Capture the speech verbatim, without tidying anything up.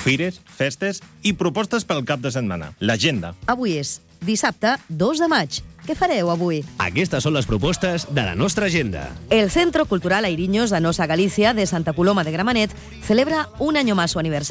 Fires, festes i propostes pel cap de setmana. L'agenda. Avui és dissabte dos de maig. Què fareu avui? Aquestes són les propostes de la nostra agenda. El Centro Cultural Airiños Danosa Galicia de Santa Coloma de Gramenet celebra un año más su aniversario.